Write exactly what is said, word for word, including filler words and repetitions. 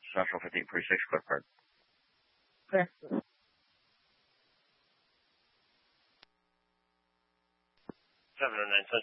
Central fifteen precinct, Clifford. Clear. seven oh nine Central.